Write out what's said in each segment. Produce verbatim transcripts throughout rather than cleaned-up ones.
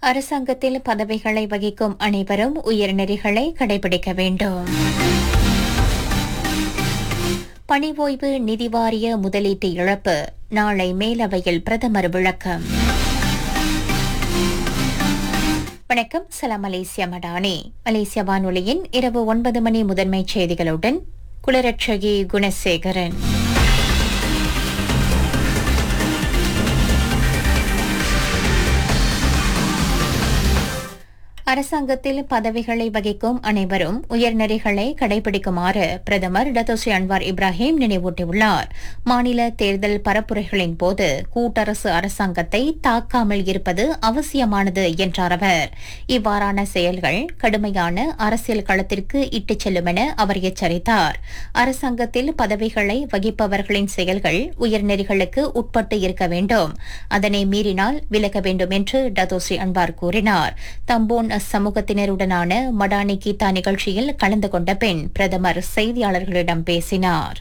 அரசாங்கத்தில் பதவிகளை வகிக்கும் அனைவரும் உயர்நெறிகளை கடைபிடிக்க வேண்டும். பணி ஓய்வு நிதி வாரிய முதலீட்டு இழப்பு நாளை மேலவையில் பிரதமர் விளக்கம். வணக்கம், சலாம் மலேசியா மடானி. மலேசிய வானொலியின் இரவு ஒன்பது மணி முதன்மை செய்திகளுடன் குளரட்சகி குணசேகரன். அரசாங்கத்தில் பதவிகளை வகிக்கும் அனைவரும் உயர்நெறிகளை கடைபிடிக்குமாறு பிரதமர் டத்தோஸ்ரீ அன்வார் இப்ராஹிம் நினைவூட்டியுள்ளார். மாநில தேர்தல் பரப்புரைகளின் போது கூட்டரசு அரசாங்கத்தை தாக்காமல் இருப்பது அவசியமானது என்றார் அவர். இவ்வாறான செயல்கள் கடுமையான அரசியல் களத்திற்கு இட்டுச் செல்லும் என அவர் எச்சரித்தார். அரசாங்கத்தில் பதவிகளை வகிப்பவர்களின் செயல்கள் உயர்நெறிகளுக்கு உட்பட்டு இருக்க வேண்டும், அதனை மீறினால் விலக வேண்டும் என்று டத்தோஸ்ரீ அன்வார் கூறினார். தம்போன் சமூகத்தினருடனான மடானி கீதா நிகழ்ச்சியில் கலந்து கொண்ட பின் பிரதமர் செய்தியாளர்களிடம் பேசினார்.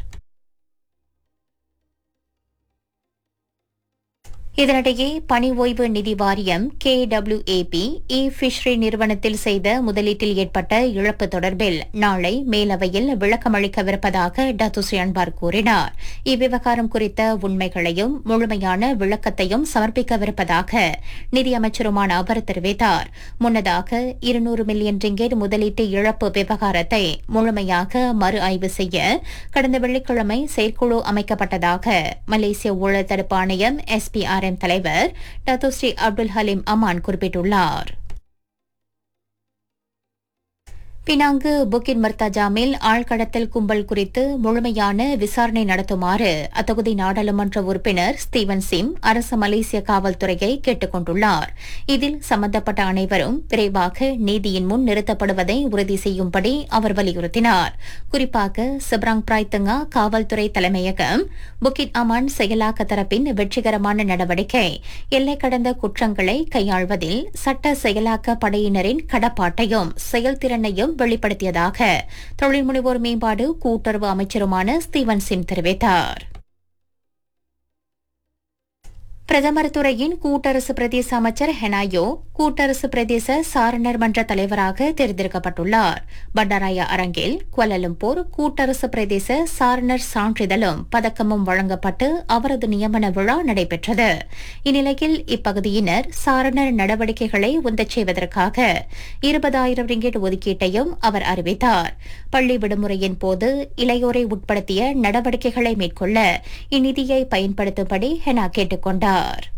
இதனிடையே பணி ஓய்வு நிதி வாரியம் கே டபிள்யூ ஏ பி இ ஃபிஷரி நிறுவனத்தில் செய்த முதலீட்டில் ஏற்பட்ட இழப்பு தொடர்பில் நாளை மேலவையில் விளக்கமளிக்கவிருப்பதாக டத்துஸ்ரீ அன்வார் கூறினார். இவ்விவகாரம் குறித்த உண்மைகளையும் முழுமையான விளக்கத்தையும் சமர்ப்பிக்கவிருப்பதாக நிதியமைச்சருமான அவர் தெரிவித்தார். முன்னதாக இருநூறு மில்லியன் ரிங்கெட் முதலீட்டு இழப்பு விவகாரத்தை முழுமையாக மறு ஆய்வு செய்ய கடந்த வெள்ளிக்கிழமை செயற்குழு அமைக்கப்பட்டதாக மலேசிய ஊழல் தடுப்பு ஆணையம் எஸ் பி ஆர் தலைவர் டத்தோஸ்ரீ அப்துல் ஹலீம் அமான் குறிப்பிட்டுள்ளார். பினாங்கு புக்கிட் மர்தாஜாமில் ஆழ்கடத்தல் கும்பல் குறித்து முழுமையான விசாரணை நடத்துமாறு அத்தொகுதி நாடாளுமன்ற உறுப்பினர் ஸ்டீவன் சிம் அரசு மலேசிய காவல்துறையை கேட்டுக் கொண்டுள்ளார். இதில் சம்பந்தப்பட்ட அனைவரும் விரைவாக நீதியின் முன் நிறுத்தப்படுவதை உறுதி செய்யும்படி அவர் வலியுறுத்தினார். குறிப்பாக சிப்ராங் பிராய்த்தங்கா காவல்துறை தலைமையகம் புக்கிட் அமான் செயலாக்க தரப்பின் வெற்றிகரமான நடவடிக்கை எல்லை கடந்த குற்றங்களை கையாள்வதில் சட்ட செயலாக்க படையினரின் கடப்பாட்டையும் செயல்திறனையும் வெளிப்படுத்தியதாக தொழில் முனைவோர் மேம்பாடு கூட்டுறவு அமைச்சருமான ஸ்டீவன் சிம் தெரிவித்தார். பிரதமர் துறையின் கூட்டரசு பிரதேச அமைச்சர் ஹெனாயோ கூட்டரசு பிரதேச சாரணர் மன்ற தலைவராக தேர்ந்தெடுக்கப்பட்டுள்ளார். பண்டாராயா அரங்கில் குவாலலம்பூர் கூட்டரசு பிரதேச சாரணர் சான்றிதழும் பதக்கமும் வழங்கப்பட்டு அவரது நியமன விழா நடைபெற்றது. இந்நிலையில் இப்பகுதியினர் சாரணர் நடவடிக்கைகளை உந்தச் செய்வதற்காக இருபதாயிரம் ரிங்கெட் ஒதுக்கீட்டையும் அவர் அறிவித்தார். பள்ளி விடுமுறையின் போது இளையோரை உட்படுத்திய நடவடிக்கைகளை மேற்கொள்ள இந்நிதியை பயன்படுத்தும்படி ஹெனா கேட்டுக் கொண்டார்.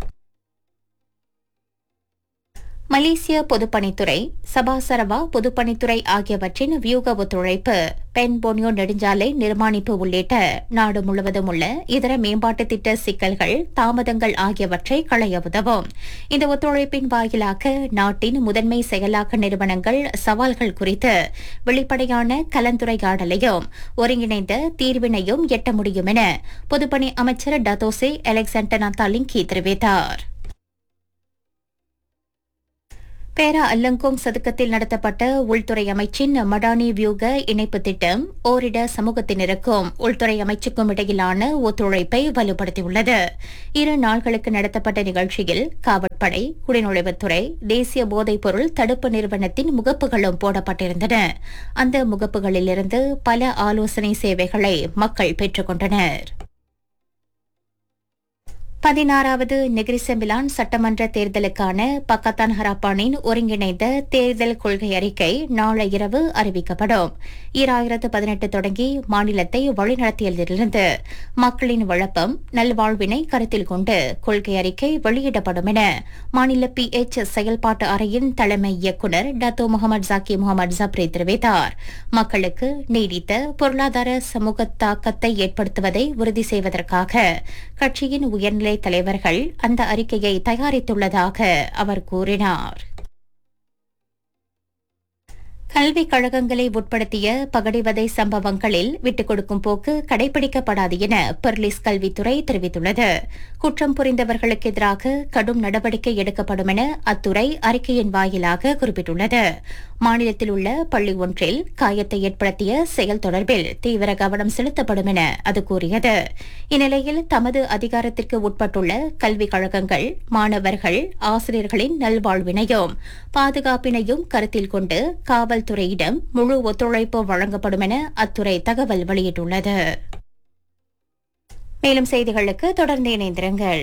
மலேசிய பொதுப்பணித்துறை, சபாசரவா பொதுப்பணித்துறை ஆகியவற்றின் வியூக ஒத்துழைப்பு, பென் போனியோ நெடுஞ்சாலை நிர்மாணிப்பு உள்ளிட்ட நாடு முழுவதும் உள்ள இதர மேம்பாட்டு திட்ட சிக்கல்கள், தாமதங்கள் ஆகியவற்றை களைய உதவும். இந்த ஒத்துழைப்பின் வாயிலாக நாட்டின் முதன்மை செயலாக்க நிறுவனங்கள் சவால்கள் குறித்து வெளிப்படையான கலந்துரையாடலையும் ஒருங்கிணைந்த தீர்வினையும் எட்ட முடியும் என பொதுப்பணி அமைச்சர் டத்தோசே அலெக்சாண்டர் நத்தாலிங்கி தெரிவித்தார். பேரா அல்லங்கோங் சதுக்கத்தில் நடத்தப்பட்ட உள்துறை அமைச்சின் மடானி வியூக இணைப்பு திட்டம் ஓரிட சமூகத்தினருக்கும் உள்துறை அமைச்சுக்கும் இடையிலான ஒத்துழைப்பை வலுப்படுத்தியுள்ளது. இரு நாள்களுக்கு நடத்தப்பட்ட நிகழ்ச்சியில் காவற்படை, குடிநுழைவுத்துறை, தேசிய போதைப்பொருள் தடுப்பு நிறுவனத்தின் முகப்புகளும் போடப்பட்டிருந்தன. அந்த முகப்புகளிலிருந்து பல ஆலோசனை சேவைகளை மக்கள் பெற்றுக் கொண்டனர். பதினாறாவது நெகிரி செம்பிலான் சட்டமன்ற தேர்தலுக்கான பக்கத்தான் ஹராப்பானின் ஒருங்கிணைந்த தேர்தல் கொள்கை அறிக்கை நாளை இரவு அறிவிக்கப்படும். ஈராயிரத்து பதினெட்டு தொடங்கி மாநிலத்தை வழிநடத்தியதிலிருந்து மக்களின் வழப்பம், நல்வாழ்வினை கருத்தில் கொண்டு கொள்கை அறிக்கை வெளியிடப்படும் என மாநில பி எச் செயல்பாட்டு அறையின் தலைமை இயக்குநர் டத்தோ முகமது ஜாக்கி முகமது ஜப்ரி தெரிவித்தார். மக்களுக்கு நீடித்த பொருளாதார சமூக தாக்கத்தை ஏற்படுத்துவதை உறுதி செய்வதற்காக கட்சியின் உயர்நிலை தலைவர்கள் அந்த அறிக்கையை தயாரித்துள்ளதாக அவர் கூறினார். கல்விக் கழகங்களை உட்படுத்திய பகடிவதை சம்பவங்களில் விட்டுக் கொடுக்கும் போக்கு கடைபிடிக்கப்படாது என பெர்லிஸ் கல்வித்துறை தெரிவித்துள்ளது. குற்றம் புரிந்தவர்களுக்கு எதிராக கடும் நடவடிக்கை எடுக்கப்படும் என அத்துறை அறிக்கையின் வாயிலாக குறிப்பிட்டுள்ளது. மாநிலத்தில் உள்ள பள்ளி ஒன்றில் காயத்தை ஏற்படுத்திய செயல் தொடர்பில் தீவிர கவனம் செலுத்தப்படும் என அது கூறியது. இந்நிலையில் தமது அதிகாரத்திற்கு உட்பட்டுள்ள கல்விக் கழகங்கள் மாணவர்கள் ஆசிரியர்களின் நல்வாழ்வினையும் பாதுகாப்பினையும் கருத்தில் கொண்டு காவல்துறையிடம் முழு ஒத்துழைப்பு வழங்கப்படும் என அத்துறை தகவல் வெளியிட்டுள்ளது. மேலும் செய்திகளுக்கு தொடர்ந்து இணைந்திருங்கள்.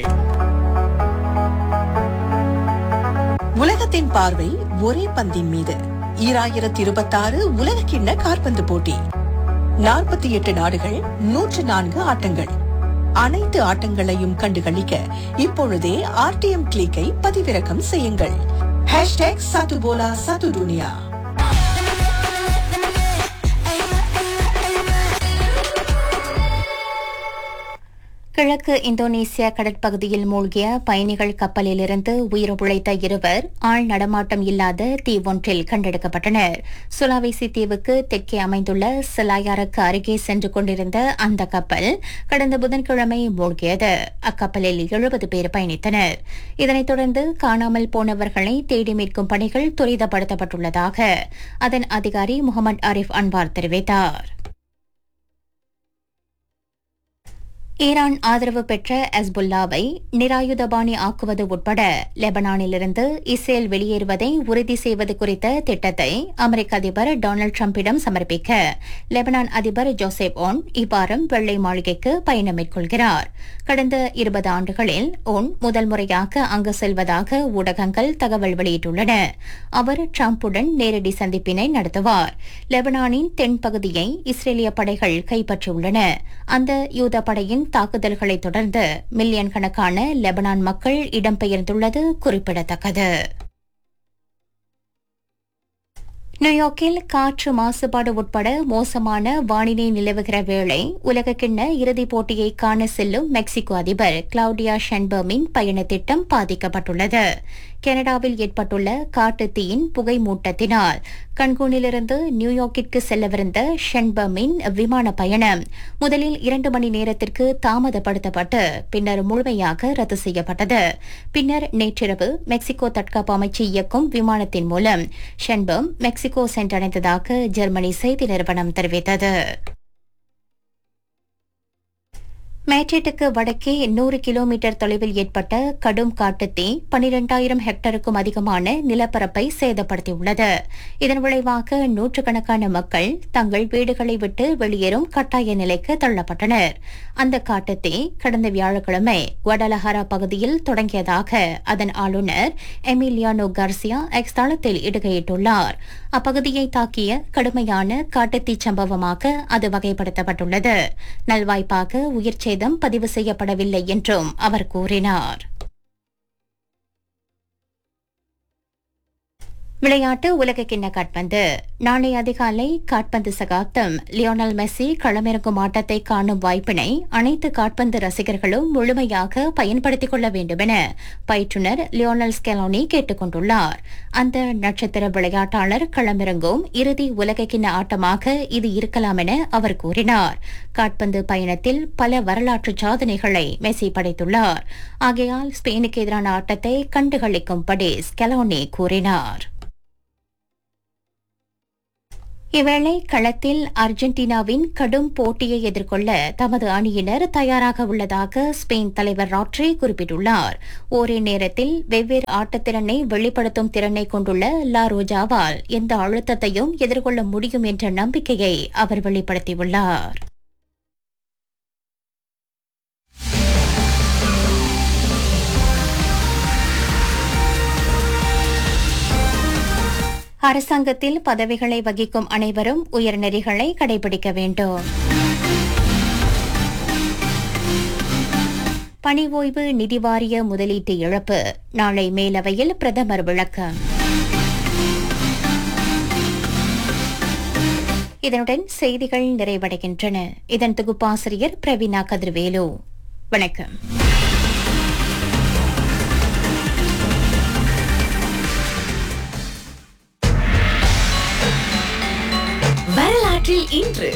உலகத்தின் பார்வை ஒரே பந்தின் மீது. ஈராயிரத்தி இருபத்தி ஆறு உலக கிண்ண காற்பந்து போட்டி. நாற்பத்தி எட்டு நாடுகள், நூற்று நான்கு ஆட்டங்கள். அனைத்து ஆட்டங்களையும் கண்டுகளிக்க இப்பொழுதே ஆர்டிஎம் கிளிக்கை பதிவிறக்கம் செய்யுங்கள். ஹேஷ்டேக் சத்து போலா சத்து துனியா. கிழக்கு இந்தோனேசிய கடற்பகுதியில் மூழ்கிய பயணிகள் கப்பலிலிருந்து உயிர் பிழைத்த இருவர் ஆள் நடமாட்டம் இல்லாத தீவொன்றில் கண்டெடுக்கப்பட்டனர். சுலாவேசி தீவுக்கு தெற்கே அமைந்துள்ள சிலாயாருக்கு அருகே சென்று கொண்டிருந்த அந்த கப்பல் கடந்த புதன்கிழமை மூழ்கியது. அக்கப்பலில் எழுபது பேர் பயணித்தனர். இதனைத் தொடர்ந்து காணாமல் போனவர்களை தேடி மீட்கும் பணிகள் துரிதப்படுத்தப்பட்டுள்ளதாக அதன் அதிகாரி முகமது ஆரிஃப் அன்வார் தெரிவித்தார். ஈரான் ஆதரவு பெற்ற ஹெஸ்புல்லாவை நிராயுதபாணி ஆக்குவது உட்பட லெபனானிலிருந்து இஸ்ரேல் வெளியேறுவதை உறுதி செய்வது குறித்த திட்டத்தை அமெரிக்க அதிபர் டொனால்டு டிரம்பிடம் சமர்ப்பிக்க லெபனான் அதிபர் ஜோசப் ஓன் இவ்வாரம் வெள்ளை மாளிகைக்கு பயணம் மேற்கொள்கிறார். கடந்த இருபது ஆண்டுகளில் ஓன் முதல் முறையாக அங்கு செல்வதாக ஊடகங்கள் தகவல் வெளியிட்டுள்ளன. அவர் டிரம்புடன் நேரடி சந்திப்பினை நடத்துவார். லெபனானின் தென்பகுதியை இஸ்ரேலிய படைகள் கைப்பற்றியுள்ளன. அந்த யூத படையின் தாக்குதல்களை தொடர்ந்து மில்லியன் கணக்கான லெபனான் மக்கள் இடம்பெயர்ந்துள்ளது குறிப்பிடத்தக்கது. நியூயார்க்கில் காற்று மாசுபாடு உட்பட மோசமான வானிலை நிலவுகிற வேளை உலகக்கிண்ண இறுதிப் போட்டியை காண செல்லும் மெக்சிகோ அதிபர் கிளவுடியா ஷென்பர்மின் பயண திட்டம் பாதிக்கப்பட்டுள்ளது. கனடாவில் ஏற்பட்டுள்ள காட்டுத் தீயின் புகை மூட்டத்தினால் கன்கூனிலிருந்து நியூயார்க்கிற்கு செல்லவிருந்த ஷென்பர்மின் விமான பயணம் முதலில் இரண்டு மணி நேரத்திற்கு தாமதப்படுத்தப்பட்டு பின்னர் முழுமையாக ரத்து செய்யப்பட்டது. பின்னர் நேற்றிரவு மெக்சிகோ தற்காப்பு அமைச்சு இயக்கும் விமானத்தின் மூலம் ஷென்பர்ம் மெக்சிகோ சென்றடைந்ததாக ஜெர்மனி செய்தி நிறுவனம் தெரிவித்தது. மேட்ரிட்டுக்கு வடக்கே நூறு கிலோமீட்டர் தொலைவில் ஏற்பட்ட கடும் காட்டுத்தீ பனிரெண்டாயிரம் ஹெக்டருக்கும் அதிகமான நிலப்பரப்பை சேதப்படுத்தியுள்ளது. இதன் விளைவாக நூற்றுக்கணக்கான மக்கள் தங்கள் வீடுகளை விட்டு வெளியேறும் கட்டாய நிலைக்கு தள்ளப்பட்டனர். அந்த காட்டுத்தீ கடந்த வியாழக்கிழமை குவாடலஹாரா பகுதியில் தொடங்கியதாக அதன் ஆளுநர் எமிலியானோ கார்சியா எக்ஸ் தளத்தில் இடுகையிட்டுள்ளார். அப்பகுதியை தாக்கிய கடுமையான காட்டுத்தீ சம்பவமாக அது வகைப்படுத்தப்பட்டுள்ளது. நல்வாய்ப்பாக உயிர் சேதம் பதிவு செய்யப்படவில்லை என்றும் அவர் கூறினார். விளையாட்டு உலகக்கிண்ண காற்பந்து. நாளை அதிகாலை காற்பந்து சகாப்தம் லியோனல் மெஸ்ஸி களமிறங்கும் ஆட்டத்தை காணும் வாய்ப்பினை அனைத்து காற்பந்து ரசிகர்களும் முழுமையாக பயன்படுத்திக் கொள்ள வேண்டும் என பயிற்றுநர் லியோனல் ஸ்கெலோனி கேட்டுக் கொண்டுள்ளார். அந்த நட்சத்திர விளையாட்டாளர் களமிறங்கும் இறுதி உலகக்கிண்ண ஆட்டமாக இது இருக்கலாம் என அவர் கூறினார். காற்பந்து பயணத்தில் பல வரலாற்று சாதனைகளை மெஸ்ஸி படைத்துள்ளார். ஆகையால் ஸ்பெயினுக்கு எதிரான ஆட்டத்தை கண்டுகளிக்கும்படி ஸ்கெலோனி கூறினார். இவ்வேளை களத்தில் அர்ஜென்டினாவின் கடும் போட்டியை எதிர்கொள்ள தமது அணியினர் தயாராக உள்ளதாக ஸ்பெயின் தலைவர் ராட்ரி குறிப்பிட்டுள்ளார். ஒரே நேரத்தில் வெவ்வேறு ஆட்டத்திறனை வெளிப்படுத்தும் திறனை கொண்டுள்ள லா ரோஜாவால் எந்த அழுத்தத்தையும் எதிர்கொள்ள முடியும் என்ற நம்பிக்கையை அவர் வெளிப்படுத்தியுள்ளார். அரசாங்கத்தில் பதவிகளை வகிக்கும் அனைவரும் உயர்நெறிகளை கடைபிடிக்க வேண்டும். பணி ஓய்வு நிதி வாரிய முதலீட்டு இழப்பு நாளை மேலவையில் பிரதமர் விளக்கம். இதனுடன் செய்திகள் நிறைவடைகின்றன. இதன் தொகுப்பாசிரியர் பிரவீனா கதிர்வேலு. வணக்கம். வரலாற்றில் இன்று.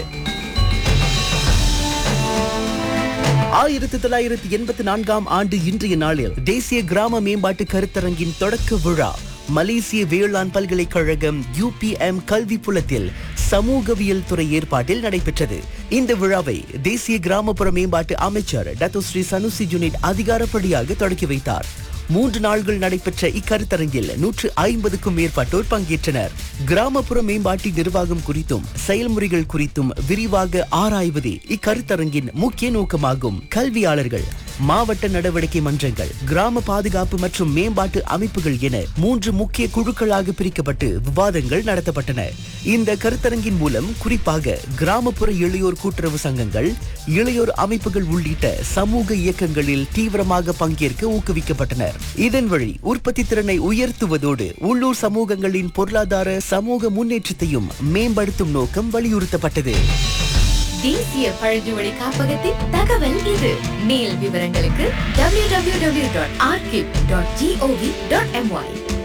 ஆயிரத்தி தொள்ளாயிரத்தி எண்பத்தி நான்காம் ஆண்டு இன்றைய நாளில் தேசிய கிராம மேம்பாட்டு கருத்தரங்கின் தொடக்க விழா மலேசிய வேளாண் பல்கலைக்கழகம் யூபிஎம் கல்வி புலத்தில் சமூகவியல் துறை ஏற்பாட்டில் நடைபெற்றது. இந்த விழாவை தேசிய கிராமப்புற மேம்பாட்டு அமைச்சர் டத்தோ ஸ்ரீ சனுசி ஜுனிட் அதிகாரப்படியாக தொடக்கி வைத்தார். மூன்று நாள்கள் நடைபெற்ற இக்கருத்தரங்கில் நூற்று ஐம்பதுக்கும் மேற்பட்டோர் பங்கேற்றனர். கிராமப்புற மேம்பாட்டு நிர்வாகம் குறித்தும் செயல்முறைகள் குறித்தும் விரிவாக ஆராய்வதே இக்கருத்தரங்கின் முக்கிய நோக்கமாகும். கல்வியாளர்கள், மாவட்ட நடவடிக்கை மன்றங்கள், கிராம பாதுகாப்பு மற்றும் மேம்பாட்டு அமைப்புகள் என மூன்று முக்கிய குழுக்களாக பிரிக்கப்பட்டு விவாதங்கள் நடத்தப்பட்டன. இந்த கருத்தரங்கின் மூலம் குறிப்பாக கிராமப்புற இளையோர் கூட்டுறவு சங்கங்கள், இளையோர் அமைப்புகள் உள்ளிட்ட சமூக இயக்கங்களில் தீவிரமாக பங்கேற்க ஊக்குவிக்கப்பட்டனர். இதன் வழி உற்பத்தி திறனை உயர்த்துவதோடு உள்ளூர் சமூகங்களின் பொருளாதார சமூக முன்னேற்றத்தையும் மேம்படுத்தும் நோக்கம் வலியுறுத்தப்பட்டது. தேசிய பழங்குடி காப்பகத்தின் தகவல் இது. மேல் விவரங்களுக்கு W W W dot archive dot gov dot MY.